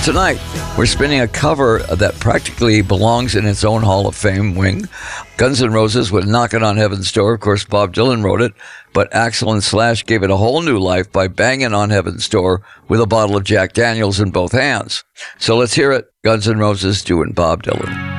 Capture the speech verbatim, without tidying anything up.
tonight, we're spinning a cover that practically belongs in its own Hall of Fame wing. Guns N' Roses with Knockin' on Heaven's Door. Of course, Bob Dylan wrote it, but Axl and Slash gave it a whole new life by banging on Heaven's Door with a bottle of Jack Daniels in both hands. So let's hear it. Guns N' Roses doing Bob Dylan.